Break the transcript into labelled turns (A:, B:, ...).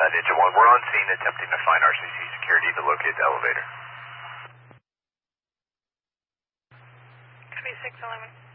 A: Ninja 1, we're on scene attempting to find RCC security to locate the elevator.
B: Copy 611.